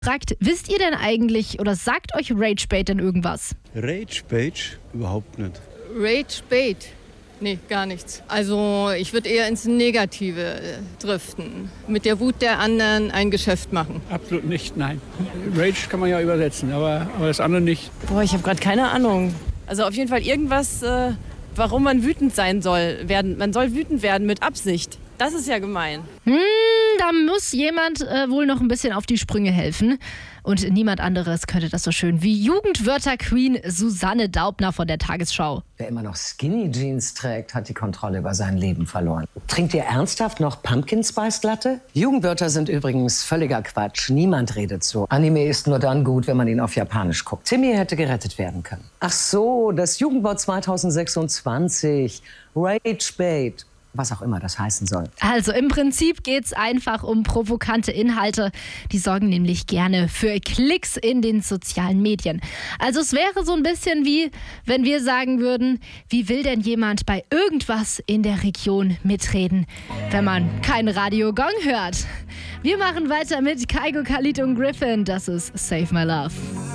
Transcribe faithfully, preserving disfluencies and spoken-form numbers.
Fragt, wisst ihr denn eigentlich oder sagt euch Ragebait denn irgendwas? Ragebait? Überhaupt nicht. Ragebait? Nee, gar nichts. Also ich würde eher ins Negative äh, driften. Mit der Wut der anderen ein Geschäft machen. Absolut nicht, nein. Rage kann man ja übersetzen, aber, aber das andere nicht. Boah, ich habe gerade keine Ahnung. Also auf jeden Fall irgendwas, äh, warum man wütend sein soll. Werden. Man soll wütend werden mit Absicht. Das ist ja gemein. Hm, da muss jemand äh, wohl noch ein bisschen auf die Sprünge helfen. Und niemand anderes könnte das so schön wie Jugendwörter-Queen Susanne Daubner von der Tagesschau. Wer immer noch Skinny Jeans trägt, hat die Kontrolle über sein Leben verloren. Trinkt ihr ernsthaft noch Pumpkin Spice Latte? Jugendwörter sind übrigens völliger Quatsch. Niemand redet so. Anime ist nur dann gut, wenn man ihn auf Japanisch guckt. Timmy hätte gerettet werden können. Ach so, das Jugendwort zwanzig sechsundzwanzig. Ragebait. Was auch immer das heißen soll. Also im Prinzip geht es einfach um provokante Inhalte. Die sorgen nämlich gerne für Klicks in den sozialen Medien. Also es wäre so ein bisschen wie, wenn wir sagen würden, wie will denn jemand bei irgendwas in der Region mitreden, wenn man kein Radio Gong hört? Wir machen weiter mit Kygo, Khalid und Griffin. Das ist Save My Love.